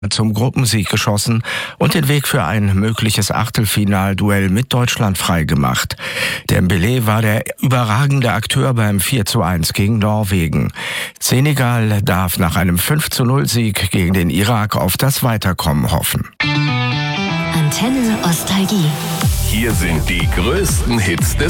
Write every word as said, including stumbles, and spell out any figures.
zum Gruppensieg geschossen und den Weg für ein mögliches Achtelfinalduell mit Deutschland freigemacht. Dembélé war der überragende Akteur beim vier zu eins gegen Norwegen. Senegal darf nach einem fünf zu null Sieg gegen den Irak auf das Weiterkommen hoffen. Antenne Nostalgie. Hier sind die größten Hits des